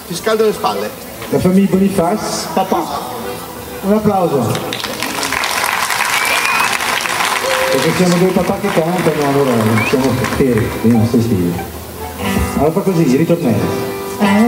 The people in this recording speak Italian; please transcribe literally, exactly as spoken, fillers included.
ti scaldo le spalle. La famiglia Boniface. Papà. Un applauso. Perché siamo due papà che cantano, allora siamo per i nostri figli. Allora fa così, ritornello.